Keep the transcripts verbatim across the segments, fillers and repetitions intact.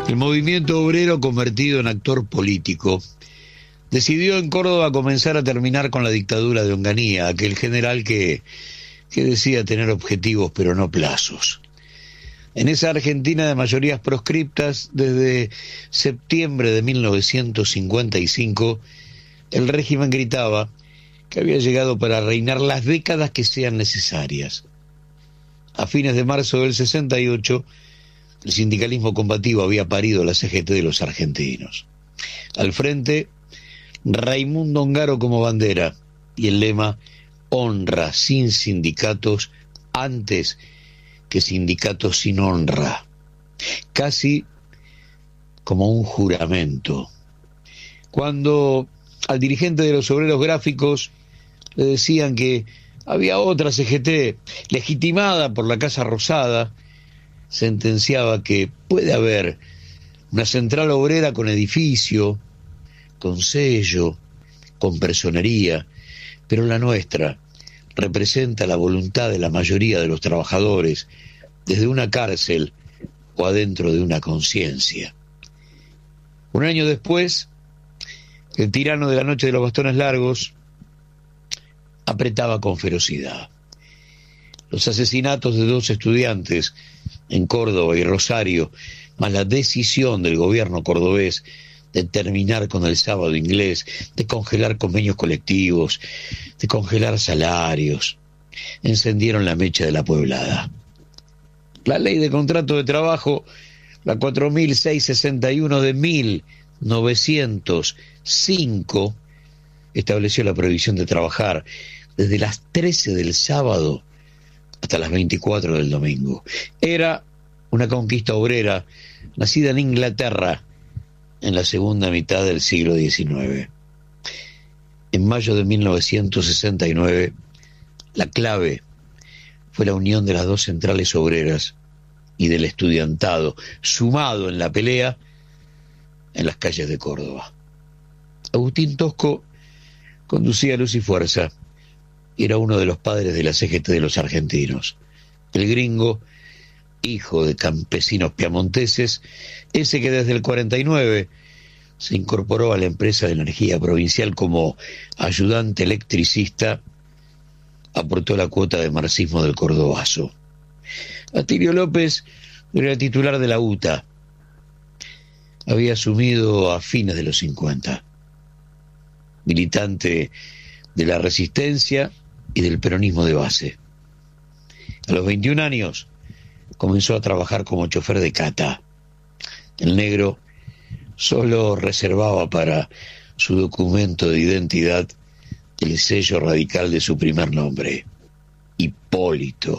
El movimiento obrero, convertido en actor político, decidió en Córdoba comenzar a terminar con la dictadura de Onganía, aquel general que, que decía tener objetivos pero no plazos. En esa Argentina de mayorías proscriptas, desde septiembre de mil novecientos cincuenta y cinco, el régimen gritaba que había llegado para reinar las décadas que sean necesarias. A fines de marzo del sesenta y ocho, el sindicalismo combativo había parido la C G T de los argentinos. Al frente, Raimundo Ongaro como bandera, y el lema: honra sin sindicatos antes que sindicatos sin honra. Casi como un juramento. Cuando al dirigente de los obreros gráficos le decían que había otra C G T legitimada por la Casa Rosada, sentenciaba que puede haber una central obrera con edificio, con sello, con personería, pero la nuestra representa la voluntad de la mayoría de los trabajadores desde una cárcel o adentro de una conciencia. Un año después, el tirano de la noche de los bastones largos apretaba con ferocidad. Los asesinatos de dos estudiantes en Córdoba y Rosario, más la decisión del gobierno cordobés de terminar con el sábado inglés, de congelar convenios colectivos, de congelar salarios, encendieron la mecha de la pueblada. La ley de contrato de trabajo, la cuatro mil seiscientos sesenta y uno de mil novecientos cinco, estableció la prohibición de trabajar desde las trece del sábado hasta las veinticuatro del domingo. Era una conquista obrera nacida en Inglaterra en la segunda mitad del siglo diecinueve. En mayo de mil novecientos sesenta y nueve, la clave fue la unión de las dos centrales obreras y del estudiantado, sumado en la pelea en las calles de Córdoba. Agustín Tosco conducía Luz y Fuerza y era uno de los padres de la C G T de los argentinos. El gringo, hijo de campesinos piamonteses, ese que desde el cuarenta y nueve se incorporó a la empresa de energía provincial como ayudante electricista, aportó la cuota de marxismo del cordobazo. Atilio López era titular de la U T A. Había asumido a fines de los cincuenta. Militante de la resistencia y del peronismo de base. A los veintiún años comenzó a trabajar como chofer de cata. El negro solo reservaba para su documento de identidad el sello radical de su primer nombre, Hipólito.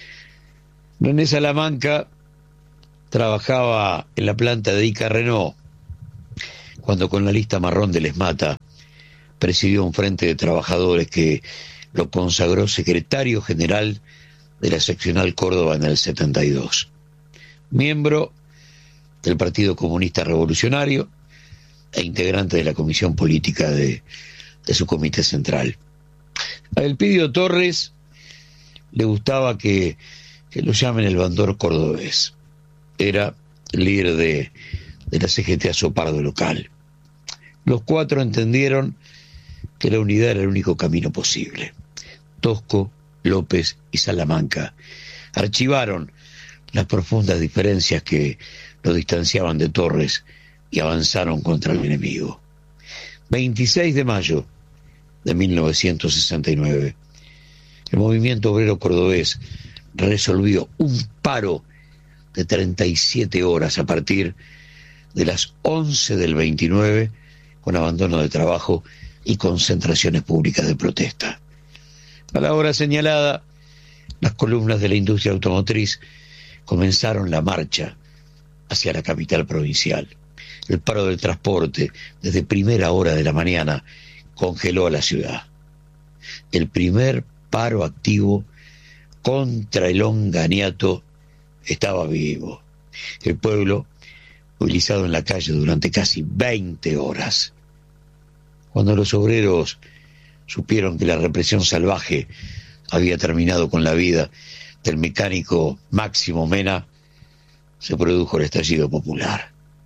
René Salamanca trabajaba en la planta de Ica Renault, cuando con la lista marrón de Les Mata presidió un frente de trabajadores que lo consagró secretario general de la seccional Córdoba en el setenta y dos. Miembro del Partido Comunista Revolucionario e integrante de la comisión política de, de su comité central. A Elpidio Torres le gustaba que, que lo llamen el bandor cordobés. Era líder de, de la C G T Azopardo local. Los cuatro entendieron que la unidad era el único camino posible. Tosco, López y Salamanca archivaron las profundas diferencias que lo distanciaban de Torres y avanzaron contra el enemigo. veintiséis de mayo de mil novecientos sesenta y nueve, el movimiento obrero cordobés resolvió un paro de treinta y siete horas a partir de las once del veintinueve, con abandono de trabajo y concentraciones públicas de protesta. A la hora señalada, las columnas de la industria automotriz comenzaron la marcha hacia la capital provincial. El paro del transporte, desde primera hora de la mañana, congeló a la ciudad. El primer paro activo contra el onganiato estaba vivo. El pueblo, movilizado en la calle durante casi veinte horas. Cuando los obreros supieron que la represión salvaje había terminado con la vida del mecánico Máximo Mena, se produjo el estallido popular.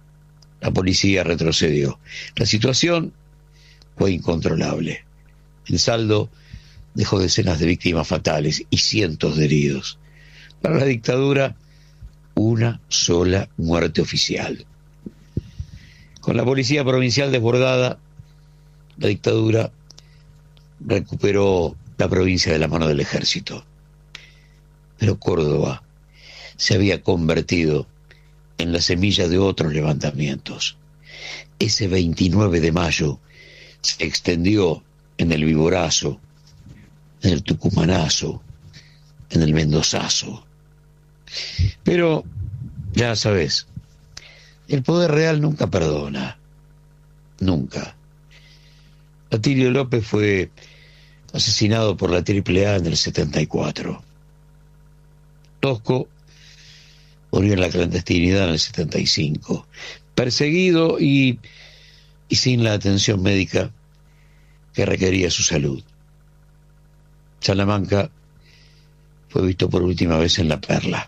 la policía retrocedió. La situación fue incontrolable. El saldo dejó decenas de víctimas fatales y cientos de heridos. Para la dictadura, una sola muerte oficial. Con la policía provincial desbordada, la dictadura recuperó la provincia de la mano del ejército. Pero Córdoba se había convertido en la semilla de otros levantamientos. Ese veintinueve de mayo se extendió en el Viborazo, en el Tucumanazo, en el Mendozazo. Pero, ya sabes, el poder real nunca perdona. Nunca. Atilio López fue asesinado por la Triple A en el setenta y cuatro. Tosco murió en la clandestinidad en el setenta y cinco. Perseguido y, y sin la atención médica que requería su salud. Salamanca fue visto por última vez en La Perla.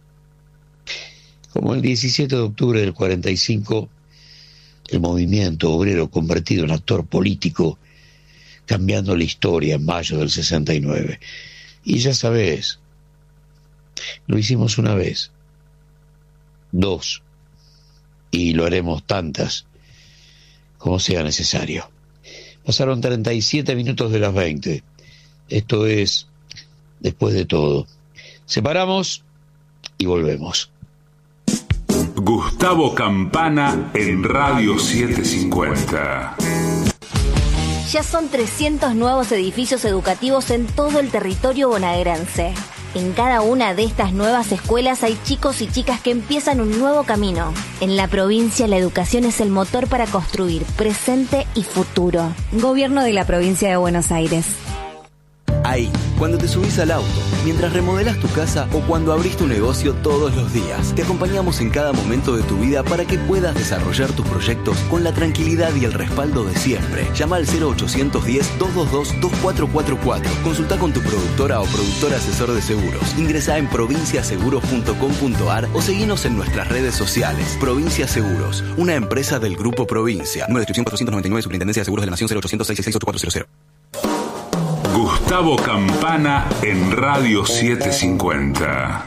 Como el diecisiete de octubre del cuarenta y cinco, el movimiento obrero convertido en actor político, cambiando la historia en mayo del sesenta y nueve. Y ya sabes, lo hicimos una vez, dos, y lo haremos tantas como sea necesario. Pasaron treinta y siete minutos de las veinte. Esto es Después de Todo. Separamos y volvemos. Gustavo Campana en Radio setecientos cincuenta. Ya son trescientos nuevos edificios educativos en todo el territorio bonaerense. En cada una de estas nuevas escuelas hay chicos y chicas que empiezan un nuevo camino. En la provincia, la educación es el motor para construir presente y futuro. Gobierno de la Provincia de Buenos Aires. Ahí, cuando te subís al auto, mientras remodelás tu casa o cuando abrís tu negocio todos los días. Te acompañamos en cada momento de tu vida para que puedas desarrollar tus proyectos con la tranquilidad y el respaldo de siempre. Llama al cero ochocientos diez, doscientos veintidós, veinticuatro cuarenta y cuatro. Consulta con tu productora o productor asesor de seguros. Ingresá en provincia seguros punto com punto ar o seguinos en nuestras redes sociales. Provincia Seguros, una empresa del Grupo Provincia. Número de inscripción cuatrocientos noventa y nueve, Superintendencia de Seguros de la Nación, cero ochocientos seis seis seis ocho cuatro cero cero. Gustavo Campana en Radio setecientos cincuenta.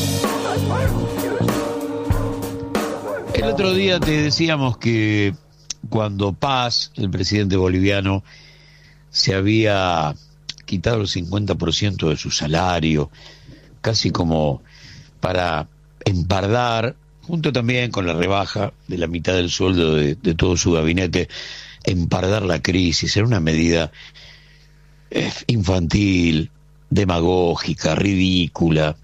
El otro día te decíamos que cuando Paz, el presidente boliviano, se había quitado el cincuenta por ciento de su salario, casi como para empardar, junto también con la rebaja de la mitad del sueldo de, de todo su gabinete, empardar la crisis. Era una medida eh, infantil, demagógica, ridícula.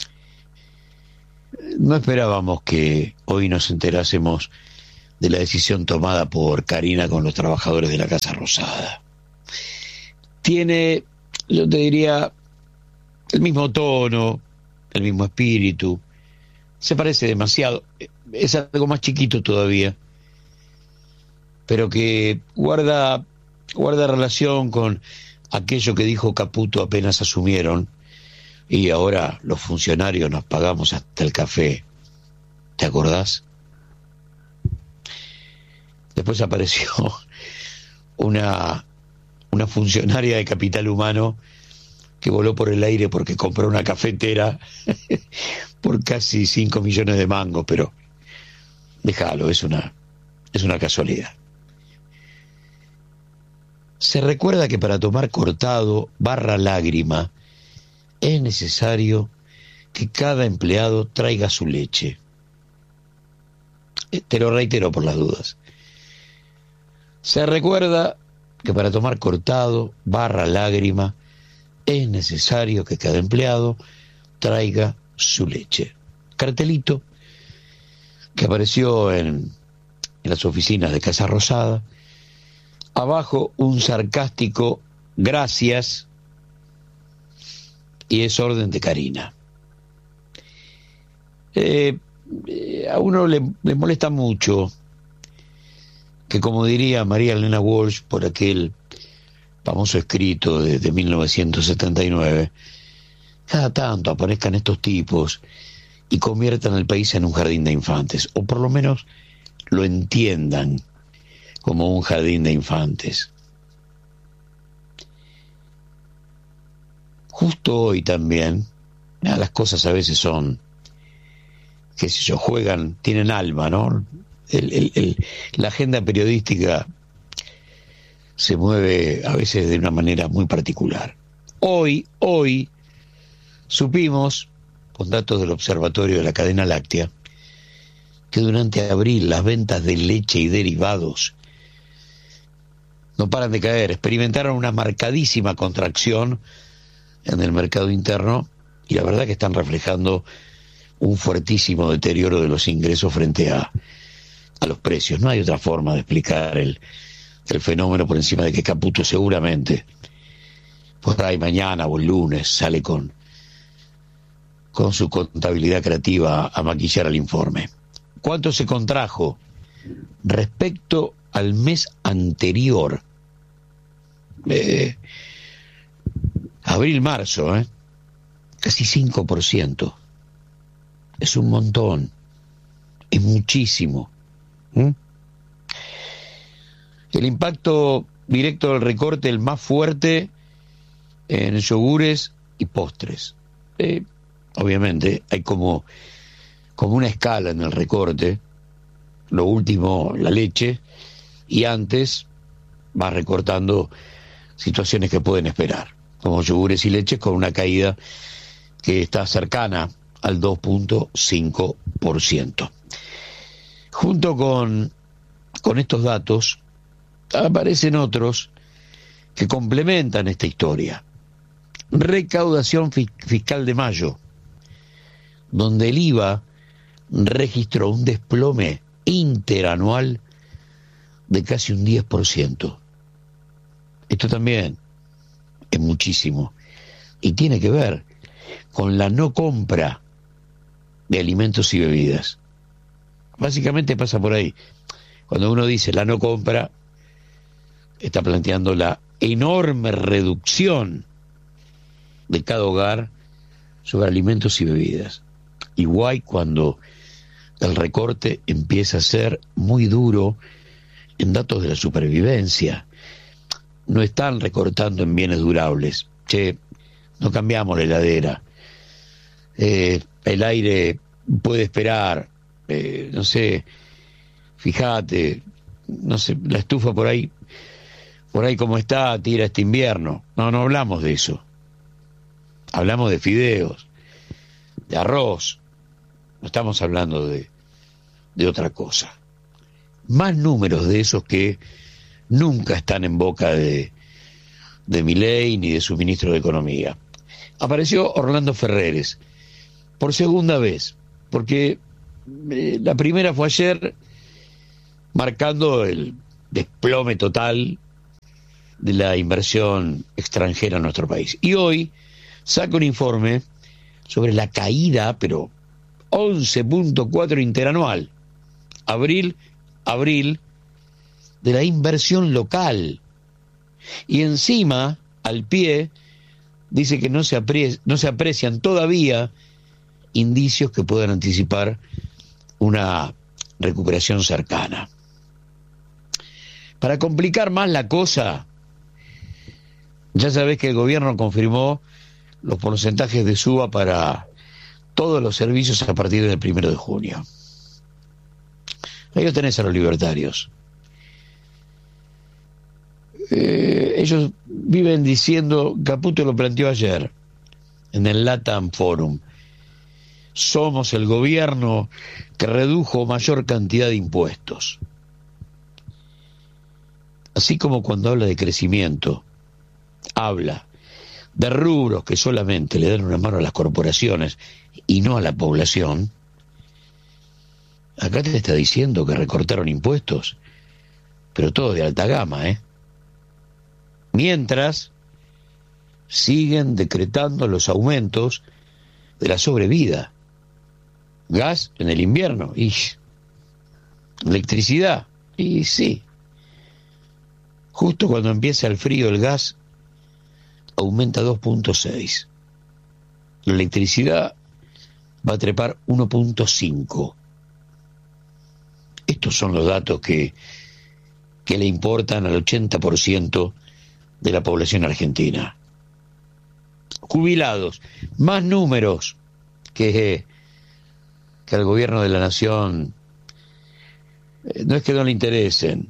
No esperábamos que hoy nos enterásemos de la decisión tomada por Karina con los trabajadores de la Casa Rosada. Tiene, yo te diría, el mismo tono, el mismo espíritu, se parece demasiado, es algo más chiquito todavía, pero que guarda, guarda relación con aquello que dijo Caputo apenas asumieron, y ahora los funcionarios nos pagamos hasta el café. ¿Te acordás? Después apareció una, una funcionaria de Capital Humano que voló por el aire porque compró una cafetera por casi cinco millones de mangos, pero déjalo, es una, es una casualidad. Se recuerda que para tomar cortado barra lágrima es necesario que cada empleado traiga su leche. Te lo reitero por las dudas. Se recuerda que para tomar cortado barra lágrima es necesario que cada empleado traiga su leche. Cartelito que apareció en, en las oficinas de Casa Rosada. Abajo un sarcástico gracias, y es orden de Karina. Eh, eh, a uno le, le molesta mucho que, como diría María Elena Walsh por aquel famoso escrito de, de mil novecientos setenta y nueve, cada tanto aparezcan estos tipos y conviertan el país en un jardín de infantes, o por lo menos lo entiendan como un jardín de infantes. Justo hoy también, nada, las cosas a veces son, qué sé yo, juegan, tienen alma, ¿no? El, el, el, la agenda periodística se mueve a veces de una manera muy particular. Hoy, hoy, supimos, con datos del Observatorio de la Cadena Láctea, que durante abril las ventas de leche y derivados no paran de caer, experimentaron una marcadísima contracción en el mercado interno y la verdad que están reflejando un fuertísimo deterioro de los ingresos frente a, a los precios. No hay otra forma de explicar el, el fenómeno, por encima de que Caputo seguramente por ahí mañana o el lunes sale con, con su contabilidad creativa a maquillar el informe. ¿Cuánto se contrajo respecto al mes anterior? Eh, Abril-marzo, ¿eh? Casi cinco por ciento. Es un montón. Es muchísimo. ¿Mm? El impacto directo del recorte, el más fuerte en yogures y postres. Eh, obviamente hay como, como una escala en el recorte. Lo último, la leche, y antes va recortando situaciones que pueden esperar, como yogures y leches con una caída que está cercana al dos punto cinco por ciento. Junto con, con estos datos aparecen otros que complementan esta historia. Recaudación fiscal de mayo, donde el I V A registró un desplome interanual de casi un diez por ciento. Esto también es muchísimo y tiene que ver con la no compra de alimentos y bebidas. Básicamente pasa por ahí. Cuando uno dice la no compra, está planteando la enorme reducción de cada hogar sobre alimentos y bebidas. Igual cuando el recorte empieza a ser muy duro en datos de la supervivencia. No están recortando en bienes durables. Che, no cambiamos la heladera. Eh, el aire puede esperar. Eh, no sé, fíjate, no sé, la estufa por ahí, por ahí como está, tira este invierno. No, no hablamos de eso. Hablamos de fideos, de arroz. No estamos hablando de, de otra cosa. Más números de esos que nunca están en boca de, de Milei ni de su ministro de Economía. Apareció Orlando Ferreres, por segunda vez, porque eh, la primera fue ayer, marcando el desplome total de la inversión extranjera en nuestro país. Y hoy saca un informe sobre la caída, pero once punto cuatro interanual, abril, abril, de la inversión local. Y encima, al pie, dice que no se, apre- no se aprecian todavía indicios que puedan anticipar una recuperación cercana. Para complicar más la cosa, ya sabés que el gobierno confirmó los porcentajes de suba para todos los servicios a partir del primero de junio. Ahí lo tenés a los libertarios. Eh, ellos viven diciendo, Caputo lo planteó ayer en el LATAM Forum, somos el gobierno que redujo mayor cantidad de impuestos. Así como cuando habla de crecimiento, habla de rubros que solamente le dan una mano a las corporaciones y no a la población, acá te está diciendo que recortaron impuestos, pero todos de alta gama, ¿eh? Mientras siguen decretando los aumentos de la sobrevida. Gas en el invierno, y electricidad, y sí. Justo cuando empieza el frío, el gas aumenta dos punto seis. La electricidad va a trepar uno punto cinco. estos son los datos que, que le importan al ochenta por ciento de la población argentina. Jubilados, más números que, que al gobierno de la nación. No es que no le interesen,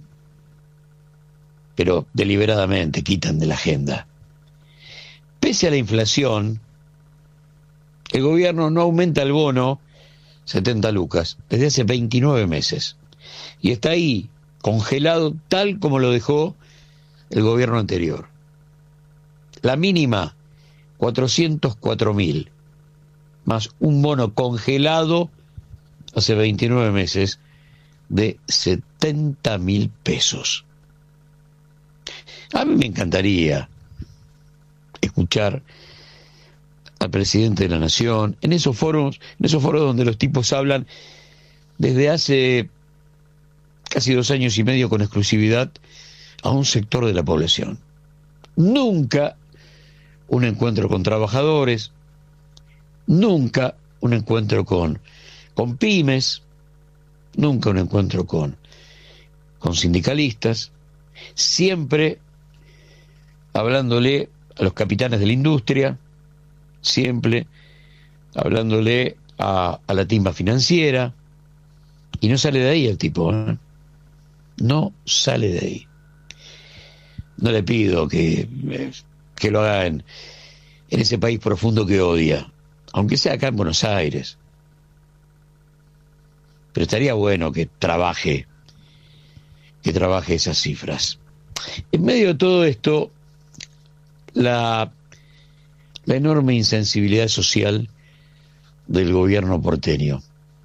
pero deliberadamente quitan de la agenda. Pese a la inflación, el gobierno no aumenta el bono setenta lucas desde hace veintinueve meses. Y está ahí, congelado tal como lo dejó el gobierno anterior. La mínima, cuatrocientos cuatro mil, más un bono congelado hace veintinueve meses de setenta mil pesos. A mí me encantaría escuchar al presidente de la Nación en esos foros, en esos foros donde los tipos hablan desde hace casi dos años y medio con exclusividad a un sector de la población. Nunca un encuentro con trabajadores, nunca un encuentro con, con pymes, nunca un encuentro con, con sindicalistas, siempre hablándole a los capitanes de la industria, siempre hablándole a, a la timba financiera, y no sale de ahí el tipo, ¿eh? No sale de ahí. No le pido que, que lo haga en, en ese país profundo que odia, aunque sea acá en Buenos Aires. Pero estaría bueno que trabaje, que trabaje esas cifras. En medio de todo esto, la, la enorme insensibilidad social del gobierno porteño,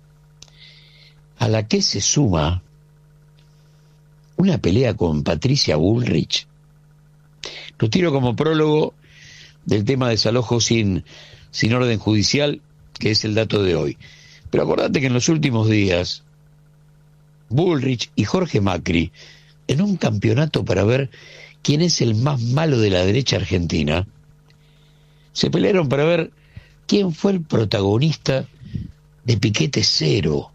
a la que se suma una pelea con Patricia Bullrich. Lo tiro como prólogo del tema de desalojo sin, sin orden judicial, que es el dato de hoy. Pero acordate que en los últimos días, Bullrich y Jorge Macri, en un campeonato para ver quién es el más malo de la derecha argentina, se pelearon para ver quién fue el protagonista de Piquete Cero.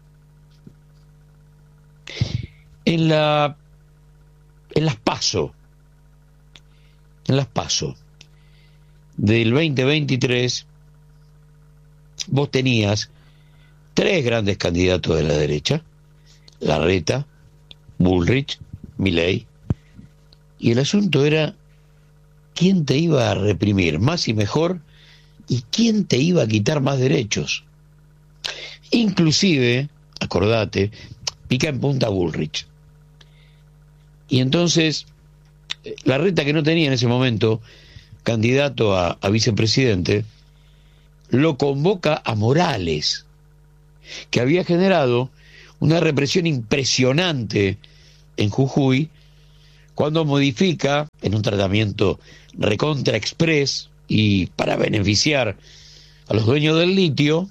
En la en las PASO, en las PASO del veinte veintitrés, vos tenías tres grandes candidatos de la derecha: Larreta, Bullrich, Milei, y el asunto era quién te iba a reprimir más y mejor y quién te iba a quitar más derechos. Inclusive, acordate, pica en punta Bullrich. Y entonces, Larreta, que no tenía en ese momento candidato a, a vicepresidente, lo convoca a Morales, que había generado una represión impresionante en Jujuy, cuando modifica, en un tratamiento recontra express y para beneficiar a los dueños del litio,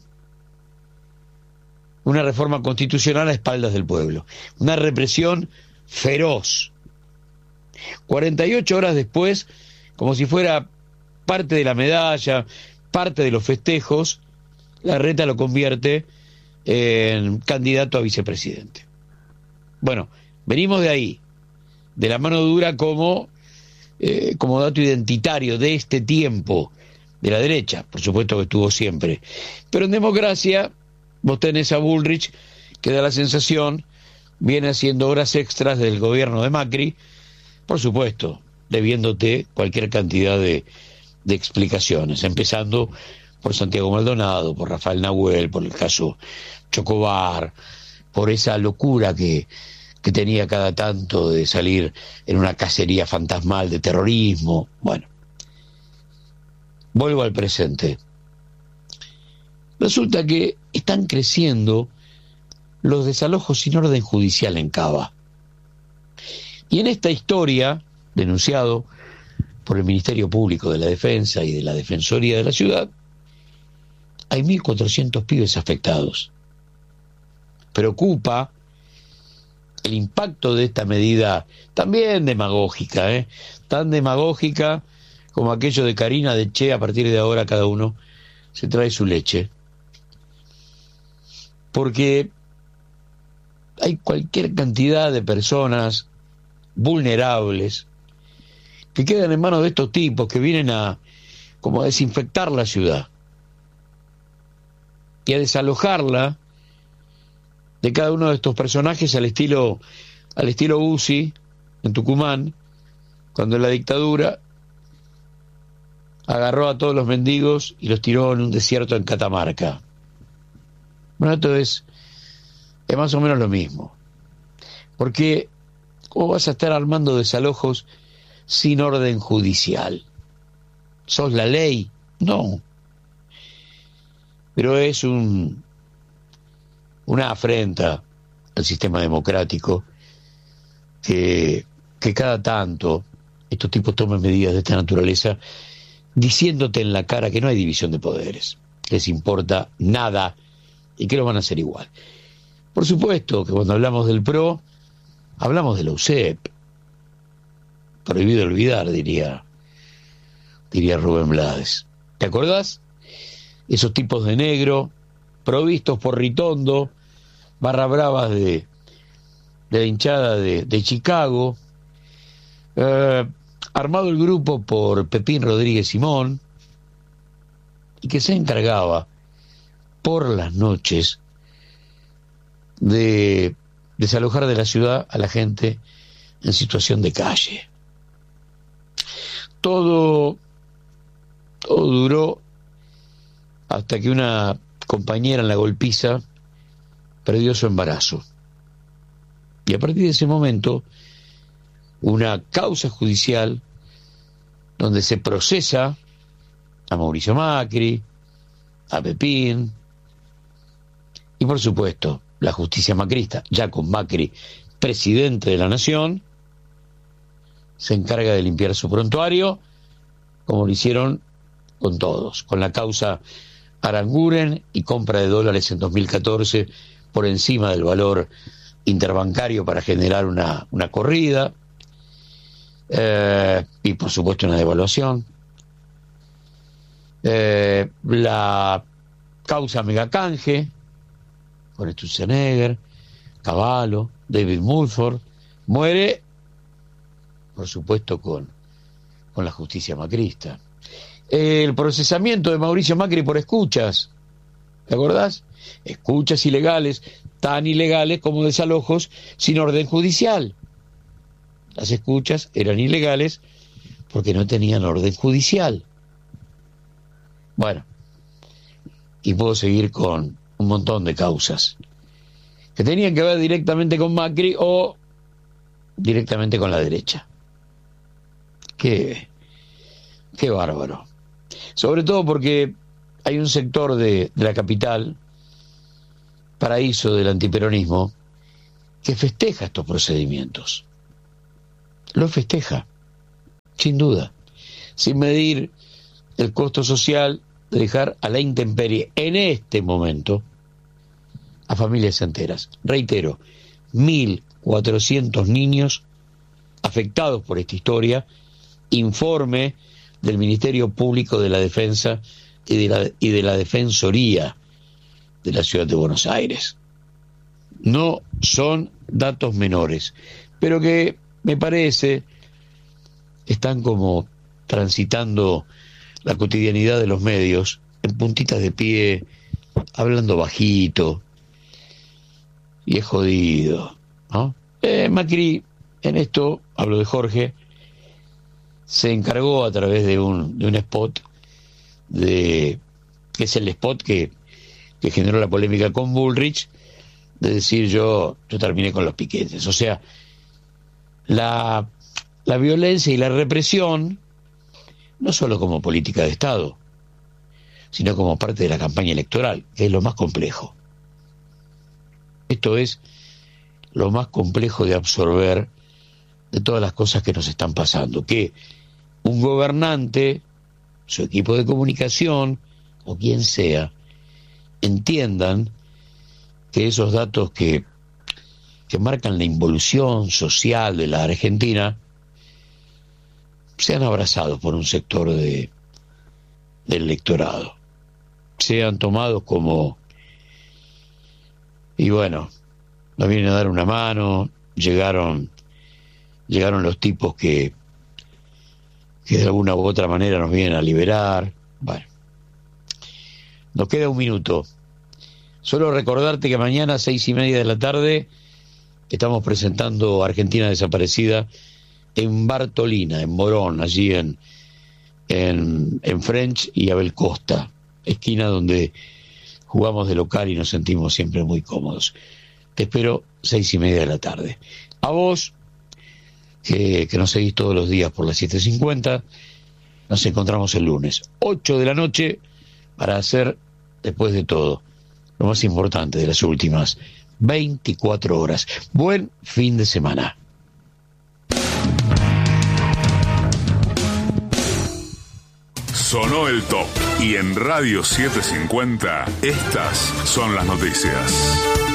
una reforma constitucional a espaldas del pueblo. Una represión feroz. cuarenta y ocho horas después, como si fuera parte de la medalla, parte de los festejos, Larreta lo convierte en candidato a vicepresidente. Bueno, venimos de ahí, de la mano dura como, eh, como dato identitario de este tiempo, de la derecha, por supuesto que estuvo siempre. Pero en democracia, vos tenés a Bullrich, que da la sensación, viene haciendo horas extras del gobierno de Macri, por supuesto, debiéndote cualquier cantidad de, de explicaciones, empezando por Santiago Maldonado, por Rafael Nahuel, por el caso Chocobar, por esa locura que, que tenía cada tanto de salir en una cacería fantasmal de terrorismo. Bueno, vuelvo al presente. Resulta que están creciendo los desalojos sin orden judicial en Cava. Y en esta historia, denunciado por el Ministerio Público de la Defensa y de la Defensoría de la Ciudad, hay mil cuatrocientos pibes afectados. Preocupa el impacto de esta medida, también demagógica, ¿eh? tan demagógica como aquello de Karina de Che, a partir de ahora cada uno se trae su leche. Porque hay cualquier cantidad de personas vulnerables que quedan en manos de estos tipos que vienen a como a desinfectar la ciudad y a desalojarla de cada uno de estos personajes al estilo al estilo Uzi en Tucumán, cuando en la dictadura agarró a todos los mendigos y los tiró en un desierto en Catamarca. Bueno, esto es, es más o menos lo mismo. Porque ¿cómo vas a estar armando desalojos sin orden judicial? ¿Sos la ley? No. Pero es un una afrenta al sistema democrático que, que cada tanto estos tipos tomen medidas de esta naturaleza diciéndote en la cara que no hay división de poderes, que les importa nada y que lo van a hacer igual. Por supuesto que cuando hablamos del P R O, hablamos de la U C E P. Prohibido olvidar, diría, diría Rubén Blades. ¿Te acordás? Esos tipos de negro, provistos por Ritondo, barra bravas de, de la hinchada de, de Chicago, eh, armado el grupo por Pepín Rodríguez Simón, y que se encargaba por las noches de desalojar de la ciudad a la gente en situación de calle. Todo, todo duró hasta que una compañera en la golpiza perdió su embarazo. Y a partir de ese momento, una causa judicial donde se procesa a Mauricio Macri, a Pepín, y por supuesto, la justicia macrista, ya con Macri presidente de la nación, se encarga de limpiar su prontuario, como lo hicieron con todos, con la causa Aranguren y compra de dólares en dos mil catorce por encima del valor interbancario para generar una, una corrida, eh, y por supuesto una devaluación. Eh, la causa Megacanje, con Sturzenegger, Cavallo, David Mulford, muere, por supuesto, con, con la justicia macrista. El procesamiento de Mauricio Macri por escuchas, ¿te acordás? Escuchas ilegales, tan ilegales como desalojos sin orden judicial. Las escuchas eran ilegales porque no tenían orden judicial. Bueno, y puedo seguir con un montón de causas que tenían que ver directamente con Macri o directamente con la derecha. Qué, qué bárbaro. Sobre todo porque hay un sector de, de la capital, paraíso del antiperonismo, que festeja estos procedimientos. Lo festeja, sin duda, sin medir el costo social de dejar a la intemperie en este momento a familias enteras. Reitero, mil cuatrocientos niños afectados por esta historia, informe del Ministerio Público de la Defensa y de la, y de la Defensoría de la Ciudad de Buenos Aires. No son datos menores, pero que me parece están como transitando la cotidianidad de los medios en puntitas de pie, hablando bajito, y es jodido, ¿no? Eh, Macri, en esto, hablo de Jorge, se encargó a través de un, de un spot, de, que es el spot que, que generó la polémica con Bullrich, de decir yo, yo terminé con los piquetes. O sea, la, la violencia y la represión, no solo como política de Estado, sino como parte de la campaña electoral, que es lo más complejo. Esto es lo más complejo de absorber de todas las cosas que nos están pasando, que un gobernante, su equipo de comunicación, o quien sea, entiendan que esos datos que, que marcan la involución social de la Argentina sean abrazados por un sector de, del electorado, sean tomados como, y bueno, nos vienen a dar una mano, llegaron, llegaron los tipos que, que de alguna u otra manera nos vienen a liberar. Bueno, nos queda un minuto. Solo recordarte que mañana a seis y media de la tarde estamos presentando Argentina Desaparecida en Bartolina, en Morón, allí en, en, en French y Abel Costa, esquina donde jugamos de local y nos sentimos siempre muy cómodos. Te espero seis y media de la tarde. A vos, que, que nos seguís todos los días por las siete cincuenta, nos encontramos el lunes, ocho de la noche, para hacer, después de todo, lo más importante de las últimas veinticuatro horas. Buen fin de semana. Sonó el top y en Radio setecientos cincuenta estas son las noticias.